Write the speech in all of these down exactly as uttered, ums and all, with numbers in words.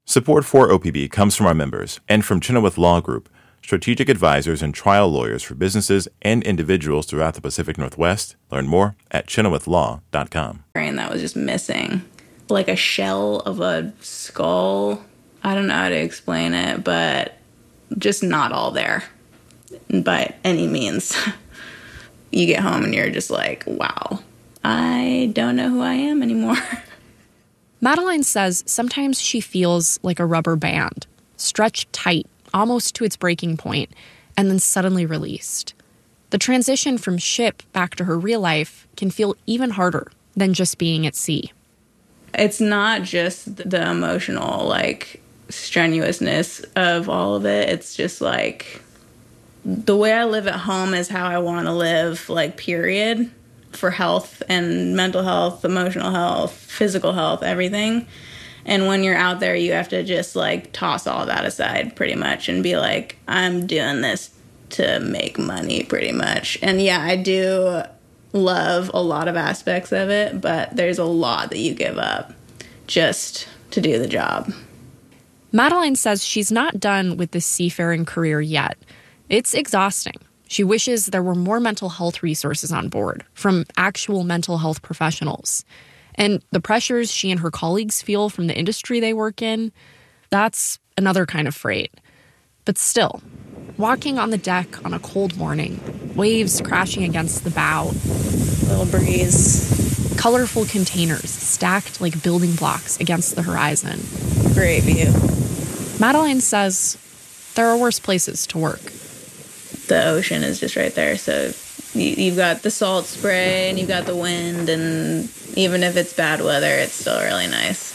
Support for O P B comes from our members and from Chenoweth Law Group, strategic advisors and trial lawyers for businesses and individuals throughout the Pacific Northwest. Learn more at chenoweth law dot com. And that was just missing. Like a shell of a skull. I don't know how to explain it, but just not all there by any means. You get home and you're just like, wow, I don't know who I am anymore. Madeline says sometimes she feels like a rubber band, stretched tight, almost to its breaking point, and then suddenly released. The transition from ship back to her real life can feel even harder than just being at sea. It's not just the emotional, like, strenuousness of all of it. It's just, like, the way I live at home is how I want to live, like, period. For health and mental health, emotional health, physical health, everything. And when you're out there, you have to just like toss all that aside pretty much and be like, I'm doing this to make money pretty much. And yeah, I do love a lot of aspects of it, but there's a lot that you give up just to do the job. Madeline says she's not done with this seafaring career yet. It's exhausting. She wishes there were more mental health resources on board from actual mental health professionals. And the pressures she and her colleagues feel from the industry they work in, that's another kind of freight. But still, walking on the deck on a cold morning, waves crashing against the bow, little breeze, colorful containers stacked like building blocks against the horizon. Great view. Madeline says there are worse places to work. The ocean is just right there, so you, you've got the salt spray and you've got the wind, and even if it's bad weather, it's still really nice.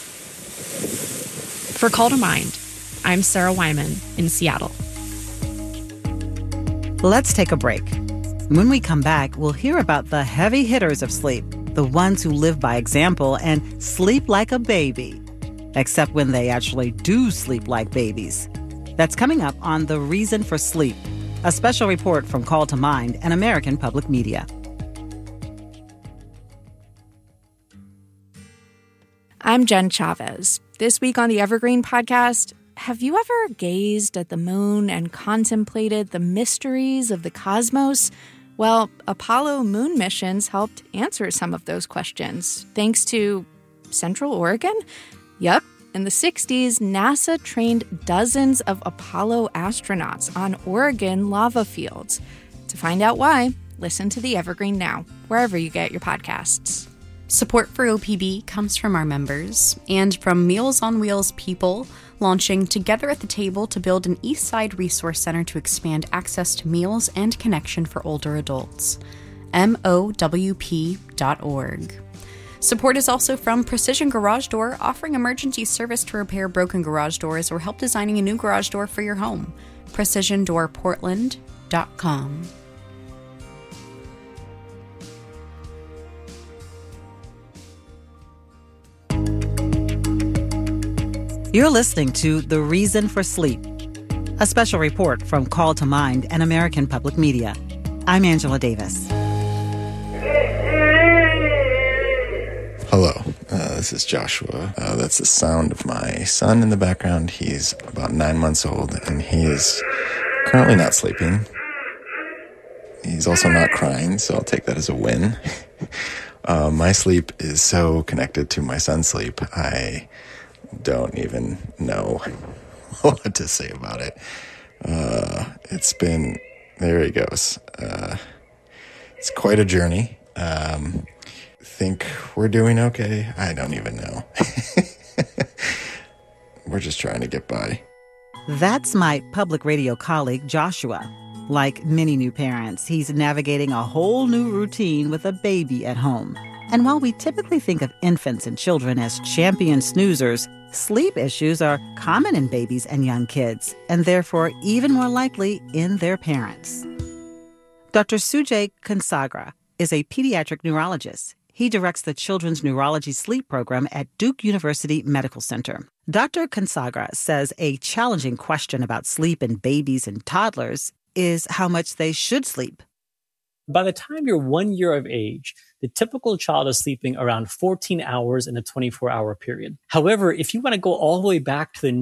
For Call to Mind, I'm Sarah Wyman in Seattle. Let's take a break. When we come back, we'll hear about the heavy hitters of sleep, the ones who live by example and sleep like a baby, except when they actually do sleep like babies. That's coming up on The Reason for Sleep, a special report from Call to Mind and American Public Media. I'm Jen Chavez. This week on the Evergreen Podcast, have you ever gazed at the moon and contemplated the mysteries of the cosmos? Well, Apollo moon missions helped answer some of those questions, thanks to Central Oregon. Yep. In the sixties, NASA trained dozens of Apollo astronauts on Oregon lava fields. To find out why, listen to The Evergreen now, wherever you get your podcasts. Support for O P B comes from our members and from Meals on Wheels people, launching Together at the Table to build an East Side resource center to expand access to meals and connection for older adults. M O W P dot org. Support is also from Precision Garage Door, offering emergency service to repair broken garage doors or help designing a new garage door for your home. precision door portland dot com. You're listening to The Reason for Sleep, a special report from Call to Mind and American Public Media. I'm Angela Davis. Hello, uh, this is Joshua. Uh, that's the sound of my son in the background. He's about nine months old, and he is currently not sleeping. He's also not crying, so I'll take that as a win. uh, my sleep is so connected to my son's sleep, I don't even know what to say about it. Uh, it's been, there he goes. Uh, it's quite a journey. Um... think we're doing okay? I don't even know. We're just trying to get by. That's my public radio colleague, Joshua. Like many new parents, he's navigating a whole new routine with a baby at home. And while we typically think of infants and children as champion snoozers, sleep issues are common in babies and young kids, and therefore even more likely in their parents. Doctor Sujay Kunsagra is a pediatric neurologist. He directs the Children's Neurology Sleep Program at Duke University Medical Center. Doctor Kunsagra says a challenging question about sleep in babies and toddlers is how much they should sleep. By the time you're one year of age, the typical child is sleeping around fourteen hours in a twenty-four hour period. However, if you want to go all the way back to the